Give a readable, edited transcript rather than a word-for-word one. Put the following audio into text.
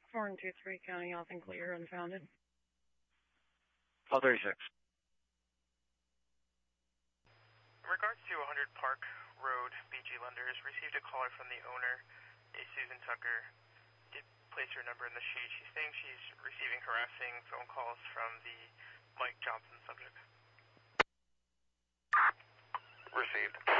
423 County, Alton Clear, unfounded. Call 36. In regards to 100 Park Road, BG Lenders received a caller from the owner, a Susan Tucker. Did place her number in the sheet. She's saying she's receiving harassing phone calls from the Mike Johnson subject. Received.